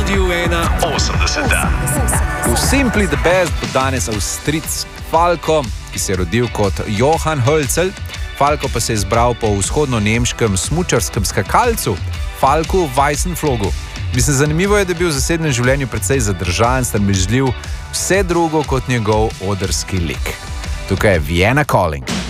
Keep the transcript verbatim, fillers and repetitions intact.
Radio ena osemdeseta. V Simply the Best bo danes Avstrijec Falko, ki se je rodil kot Johann Hölzel. Falko pa se je izbral po vzhodno-nemškem smučarskem skakalcu Falku Weissenflogu. Mislim, zanimivo je, da je bil v zasebnem življenju precej zadržan, strmežljiv, vse drugo kot njegov odrski lik. Tukaj je Vienna Calling.